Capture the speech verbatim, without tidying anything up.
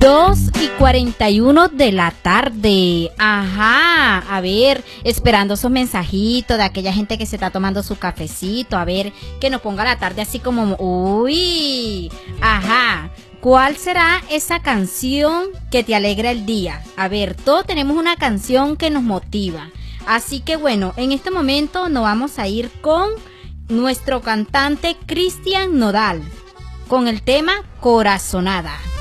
dos y cuarenta y uno de la tarde. Ajá, a ver, esperando esos mensajitos de aquella gente que se está tomando su cafecito. A ver, que nos ponga la tarde así como, uy, ajá. ¿Cuál será esa canción que te alegra el día? A ver, todos tenemos una canción que nos motiva. Así que bueno, en este momento nos vamos a ir con nuestro cantante Cristian Nodal, con el tema Corazonada.